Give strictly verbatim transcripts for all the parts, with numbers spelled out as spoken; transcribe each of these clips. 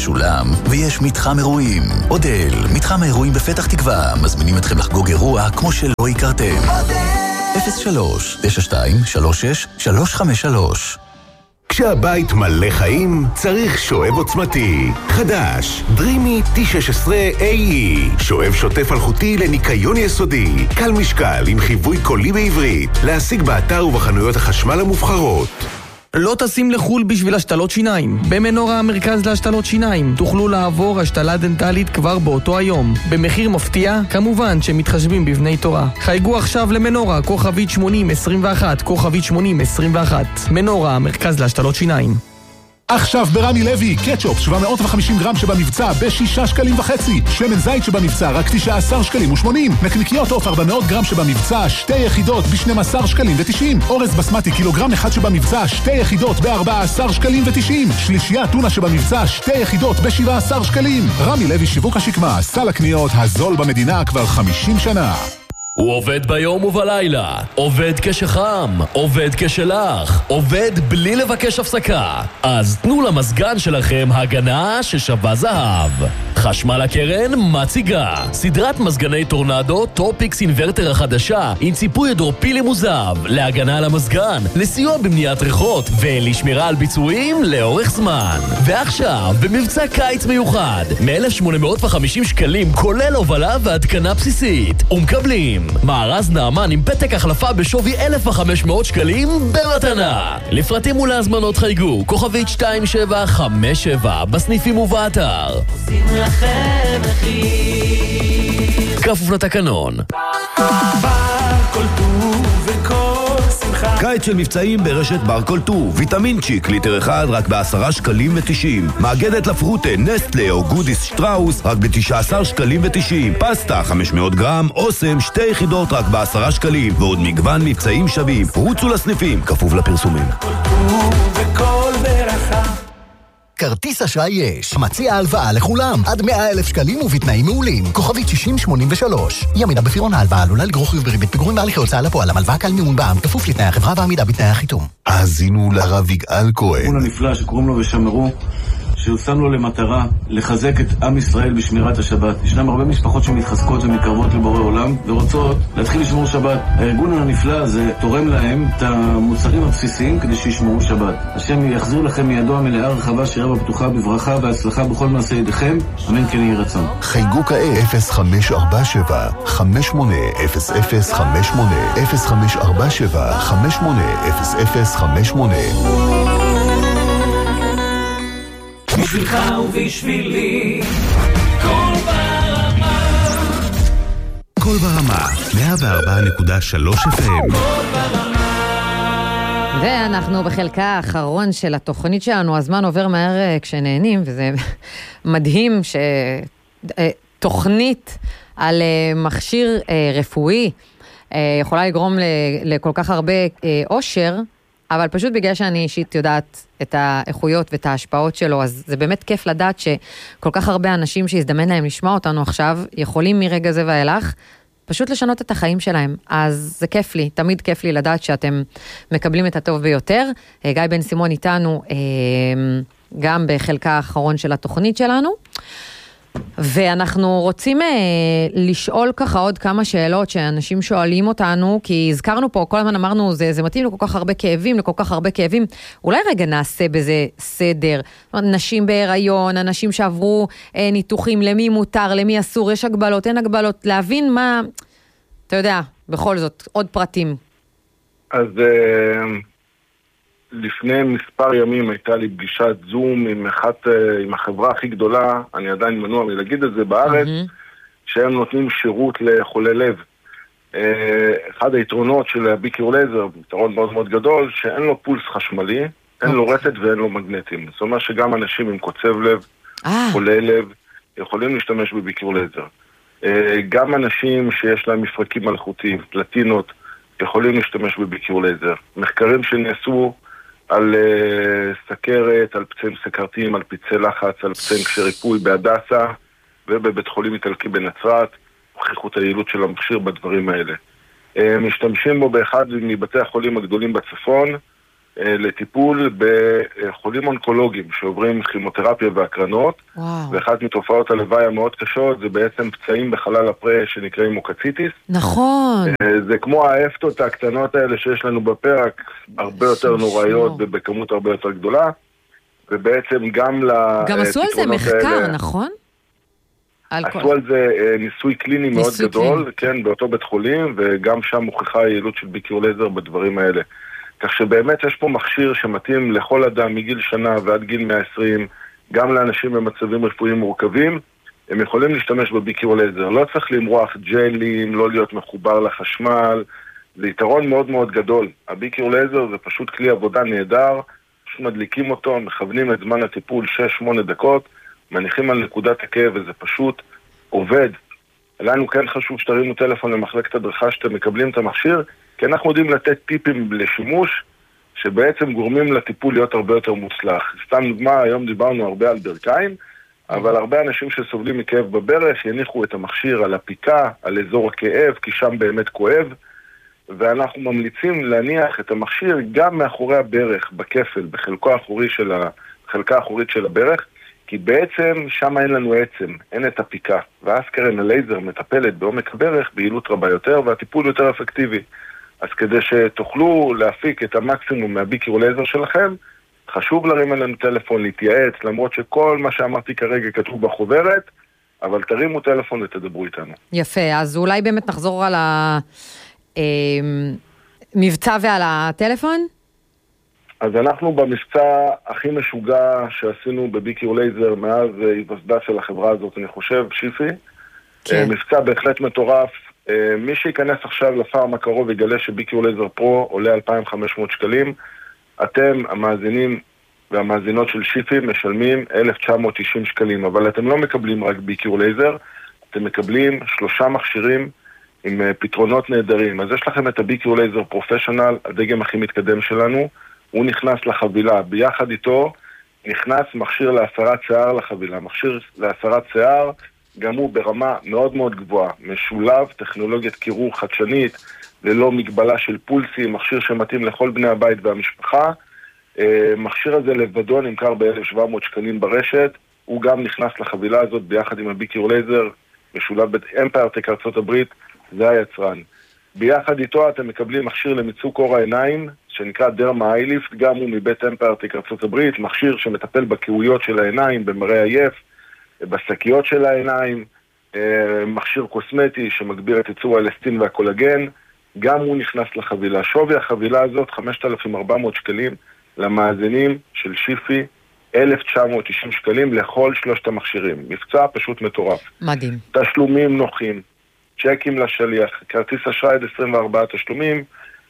משולם, ויש מתחם אירועים. אודל, מתחם האירועים בפתח תקווה, מזמינים אתכם לחגוג אירוע כמו שלא הכרתם. אפס שלוש תשע שתיים שלוש שש שלוש חמש שלוש. כשהבית מלא חיים, צריך שואב עוצמתי. חדש, דרימי טי שש עשרה איי אי. שואב שוטף אלחוטי לניקיון יסודי. קל משקל עם חיווי קולי בעברית. להשיג באתר ובחנויות החשמל המובחרות. לא טסים לחול בשביל השתלות שיניים. במנורה המרכז להשתלות שיניים תוכלו לעבור השתלה דנטלית כבר באותו היום. במחיר מפתיע, כמובן שמתחשבים בבני תורה. חייגו עכשיו למנורה, כוכבית שמונים עשרים ואחת, כוכבית שמונים עשרים ואחת. מנורה המרכז להשתלות שיניים. עכשיו ברמי לוי, קטשופ שבע מאות וחמישים גרם שבמבצע בשישה שקלים וחצי, שמן זית שבמבצע רק תשעה עשר שקלים ושמונים, נקניקיות עוף ארבע מאות גרם שבמבצע שתי יחידות ב-שנים עשר שקלים ותשעים, אורז בסמטי קילוגרם אחד שבמבצע שתי יחידות ב-ארבעה עשר שקלים ותשעים, שלישייה טונה שבמבצע שתי יחידות ב-שבעה עשר שקלים. רמי לוי שיווק השקמה, סל הקניות הזול במדינה כבר חמישים שנה. הוא עובד ביום ובלילה, עובד כשחם, עובד כשלח, עובד בלי לבקש הפסקה. אז תנו למסגן שלכם הגנה ששווה זהב. חשמל הקרן מציגה סדרת מזגני טורנדו טופיקס אינברטר החדשה עם ציפוי הידרופילי מוזב להגנה על המזגן, לסיוע במניעת ריחות ולשמירה על ביצועים לאורך זמן. ועכשיו במבצע קיץ מיוחד מ-אלף שמונה מאות וחמישים שקלים כולל הובלה והתקנה בסיסית, ומקבלים מארז נאמן עם פתק החלפה בשווי אלף וחמש מאות שקלים במתנה. לפרטים ולהזמנות חייגו כוכבית שתיים שבע חמש שבע בסניפים ובאתר. עושים לכם מחיר כפוף לתקנון. כל טוב וכל שמחה. קיץ של מבצעים ברשת בר כל טוב. ויטמין צ'יק ליטר אחד רק בעשרה שקלים ותשעים. מאגדת לפרוטה נסטלה או גודיס שטראוס רק בתשעה עשר שקלים ותשעים. פסטה חמש מאות גרם אוסם שתי יחידות רק בעשרה שקלים. ועוד מגוון מבצעים שווים. רוצו לסניפים כפוף לפרסומים. כל טוב וכל ברכה. כרטיס אשראי יש. מציע הלוואה לכולם. עד מאה אלף שקלים ובתנאים מעולים. כוכבית שישים שמונים ושלוש. ימינה בפירעון ההלוואה עלולה לגרור חיוב בריבית פיגורים בהליכי הוצאה לפועל. המלוואה קל מימון בע"מ כפוף לתנאי החברה ועמידה בתנאי החיתום. האזינו לרב יגאל כהן. ארגון הנפלא שקוראים לו ושמרו, ששם לו למטרה לחזק את עם ישראל בשמירת השבת. ישנם הרבה משפחות שמתחזקות ומתקרבות לבורא עולם ורוצות להתחיל לשמור שבת. הארגון הנפלא הזה תורם להם את המוצרים הבסיסיים כדי שישמרו שבת. השם יחזיר לכם מידו המלאה רחבה שירה בפתוחה בברכה והצלחה בכל מעשה ידיכם. אמן כן יהי רצון. חייגו כעת אפס חמש ארבע שבע חמש שמונה אפס אפס חמש שמונה אפס חמש ארבע שבע חמש שמונה אפס אפס חמש שמונה. בשבילך ובשבילי כל ברמה. כל ברמה מאה וארבע נקודה שלוש אף אם. ואנחנו בחלקה האחרון של התוכנית שלנו. הזמן עובר מהר כשנהנים, וזה מדהים שתוכנית על מכשיר רפואי יכולה לגרום לכל כך הרבה אושר, אבל פשוט בגלל שאני אישית יודעת את האיכויות ואת ההשפעות שלו, אז זה באמת כיף לדעת שכל כך הרבה אנשים שהזדמן להם לשמוע אותנו עכשיו, יכולים מרגע זה ואילך, פשוט לשנות את החיים שלהם. אז זה כיף לי, תמיד כיף לי לדעת שאתם מקבלים את הטוב ביותר. גיא בן סימון איתנו, גם בחלקה האחרון של התוכנית שלנו. ואנחנו רוצים אה, לשאול ככה עוד כמה שאלות שאנשים שואלים אותנו, כי הזכרנו פה, כל הזמן אמרנו, זה, זה מתאים לכל כך הרבה כאבים, לכל כך הרבה כאבים. אולי רגע נעשה בזה סדר. נשים בהיריון, אנשים שעברו אה, ניתוחים, למי מותר, למי אסור, יש הגבלות, אין הגבלות, להבין מה, אתה יודע, בכל זאת, עוד פרטים. אז אה, לפני מספר ימים הייתה לי פגישת זום עם אחת, עם החברה הכי גדולה, אני עדיין מנוע מלהגיד את זה בארץ, mm-hmm. שהם נותנים שירות לחולי לב. אחד היתרונות של הביקור לייזר, יתרון מאוד מאוד גדול, שאין לו פולס חשמלי, אין לו רטט ואין לו מגנטים. זאת אומרת שגם אנשים עם קוצב לב, חולי לב, יכולים להשתמש בביקור לייזר. גם אנשים שיש להם מפרקים מלאכותיים, פלטינות, יכולים להשתמש בביקור לייזר. מחקרים שנעשו על uh, סכרת, על פצעים סכרתיים, על פצעי לחץ, על פצעים כשריפוי בהדסה ובבית חולים איטלקי בנצרת, הוכיחו את היעילות של המכשיר בדברים האלה. Uh, משתמשים בו באחד מבתי החולים הגדולים בצפון, לטיפול בחולים אונקולוגיים שעוברים כימותרפיה והקרנות. וואו. ואחת מתופעות הלוואי המאוד קשות זה בעצם פצעים בחלל הפרה שנקראים מוקציטיס. נכון. זה כמו האפטות הקטנות האלה שיש לנו בפרק, הרבה יותר נוראיות ובכמות הרבה יותר גדולה. ובעצם גם לפתרונות האלה... גם עשו על זה מחקר, נכון? עשו על זה ניסוי קליני מאוד גדול, כן, באותו בית חולים, וגם שם הוכחה היעילות של ביקור לייזר בדברים האלה. כך שבאמת יש פה מכשיר שמתאים לכל אדם מגיל שנה ועד גיל מאה ועשרים, גם לאנשים במצבים רפואיים מורכבים, הם יכולים להשתמש בביקור לייזר. לא צריך למרוח ג'לים, לא להיות מחובר לחשמל, זה יתרון מאוד מאוד גדול. הביקור לייזר זה פשוט כלי עבודה נהדר, פשוט מדליקים אותו, מכוונים את זמן הטיפול שש שמונה דקות, מניחים על נקודת הכאב וזה פשוט עובד. לנו כן חשוב שתרימו טלפון למחלקת הדרכה שאתם מקבלים את המכשיר, כי אנחנו יודעים לתת טיפים לשימוש שבעצם גורמים לטיפול להיות הרבה יותר מוצלח. סתם דוגמה, היום דיברנו הרבה על ברכיים, אבל הרבה אנשים שסובלים מכאב בברך יניחו את המכשיר על הפיקה, על אזור הכאב, כי שם באמת כואב, ואנחנו ממליצים להניח את המכשיר גם מאחורי הברך, בכפל, בחלקו האחורי של ה... חלקה האחורית של הברך, כי בעצם שם אין לנו עצם, אין את הפיקה, ואז קרן הלייזר מטפלת בעומק הברך ביעילות רבה יותר, והטיפול יותר אפקטיבי. אז כדי שתוכלו להפיק את המקסימום מהביקור לייזר שלכם, חשוב להרים עלינו טלפון, להתייעץ, למרות שכל מה שאמרתי כרגע כתוב בחוברת, אבל תרימו טלפון ותדברו איתנו. יפה, אז אולי באמת נחזור על המבצע ועל הטלפון? אז אנחנו במבצע הכי משוגע שעשינו בביקור לייזר מאז היווסדה של החברה הזאת, אני חושב, שיפי. כן. מבצע בהחלט מטורף. מי שיכנס עכשיו לפארם הקרוב יגלה שביקור לייזר פרו עולה אלפיים וחמש מאות שקלים. אתם, המאזינים והמאזינות של שיפי, משלמים אלף תשע מאות תשעים שקלים, אבל אתם לא מקבלים רק ביקור לייזר, אתם מקבלים שלושה מכשירים עם פתרונות נהדרים. אז יש לכם את הביקור לייזר פרופשיונל, הדגם הכי מתקדם שלנו, הוא נכנס לחבילה. ביחד איתו נכנס מכשיר להסרת שיער לחבילה. מכשיר להסרת שיער, גם הוא ברמה מאוד מאוד גבוהה. משולב, טכנולוגיית קירור חדשנית, ללא מגבלה של פולסים, מכשיר שמתאים לכל בני הבית והמשפחה. מכשיר הזה לבדו נמכר ב-אלף שבע מאות שקלים ברשת. הוא גם נכנס לחבילה הזאת ביחד עם הביקור לייזר, משולב באמפייר-טק ארצות הברית, זה היצרן. ביחד איתו אתם מקבלים מכשיר למיצוק אור העיניים, שנקרא דרמה אייליפט, גם הוא מבית אמפייר-טק ארצות הברית, מכשיר שמטפל בקיאויות של העיניים, במראה עייף, בשקיות של העיניים, מכשיר קוסמטי שמגביר את ייצור האלסטין והקולגן, גם הוא נכנס לחבילה. שווי החבילה הזאת חמשת אלפים וארבע מאות שקלים, למאזינים של שיפי, אלף תשע מאות תשעים שקלים לכל שלושת המכשירים. מבצע פשוט מטורף. מדהים. תשלומים נוחים, צ'קים לשליח, כרטיס אשראי עד עשרים וארבעה תשלומים,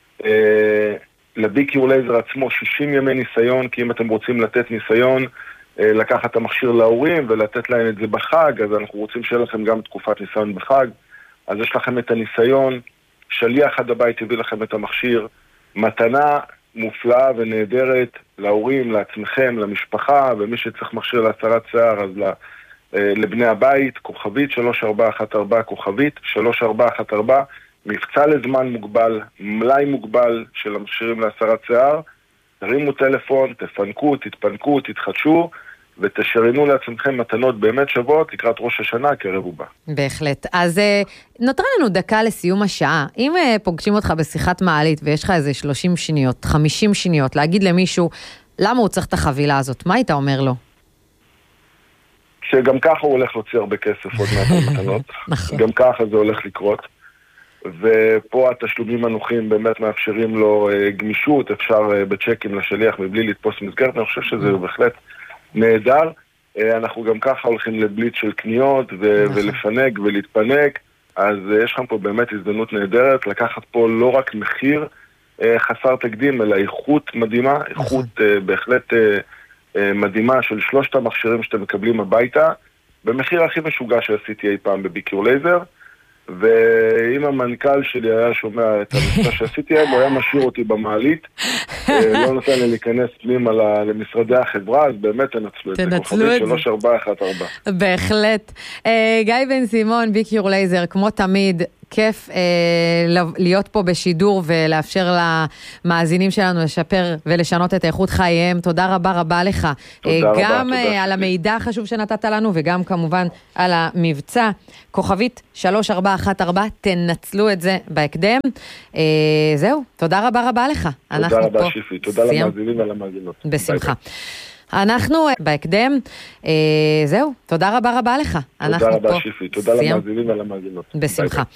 אה, לביקור לייזר עצמו שישים ימי ניסיון, כי אם אתם רוצים לתת ניסיון, אה, לקחת את המכשיר להורים ולתת להם את זה בחג, אז אנחנו רוצים שיהיה לכם גם תקופת ניסיון בחג, אז יש לכם את הניסיון, שליח עד הבית יביא לכם את המכשיר, מתנה מופלאה ונהדרת להורים, לעצמכם, למשפחה, ומי שצריך מכשיר להסרת שיער, אז ל... לבני הבית, כוכבית שלוש ארבע אחת ארבע, כוכבית שלוש ארבע אחת ארבע, מבצע לזמן מוגבל, מלאי מוגבל של המכשירים להסרת שיער. תרימו טלפון, תפנקו, תתפנקו, תתחדשו, ותשריינו לעצמכם מתנות באמת שוות לקראת ראש השנה, קרב ובא. בהחלט. אז נותרה לנו דקה לסיום השעה. אם פוגשים אותך בשיחת מעלית ויש לך איזה שלושים שניות, חמישים שניות, להגיד למישהו למה הוא צריך את החבילה הזאת, מה היית אומר לו? שגם ככה הוא הולך להוציא הרבה כסף עוד מעט מתנות. גם ככה זה הולך לקרות. ופה התשלומים הנוחים באמת מאפשרים לו גמישות, אפשר בצ'קים לשליח מבלי לתפוס מסגרת, אני חושב שזה בהחלט נהדר. אנחנו גם ככה הולכים לבליץ של קניות ו- ולפנק ולהתפנק, אז יש לכם פה באמת הזדמנות נהדרת, לקחת פה לא רק מחיר חסר תקדים, אלא איכות מדהימה, איכות בהחלט מדהימה של שלושת המכשירים שאתם מקבלים הביתה, במחיר הכי משוגע שעשיתי אי פעם בביקור לייזר, ואם המנכ"ל שלי היה שומע את המבצע שעשיתי היום, הוא היה משאיר אותי במעלית, לא נותן לי להיכנס פנימה למשרדי החברה, אז באמת תנצלו את זה. תנצלו את זה. שלוש ארבע אחת ארבע. בהחלט. גיא בן סימון, ביקור לייזר, כמו תמיד, כיף אה, להיות פה בשידור ולאפשר למאזינים שלנו לשפר ולשנות את איכות חייהם. תודה רבה רבה לך. תודה אה, רבה, גם תודה. אה, על המידע החשוב שנתת לנו וגם כמובן על המבצע. כוכבית שלוש ארבע אחת ארבע, תנצלו את זה בהקדם. אה, זהו, תודה רבה רבה לך. תודה רבה שיפי, תודה למאזינים ולמאזינות. בשמחה. אנחנו בהקדם, אה, זהו, תודה רבה רבה לך. תודה רבה שיפי, תודה למאזינים ולמאזינות. בשמחה.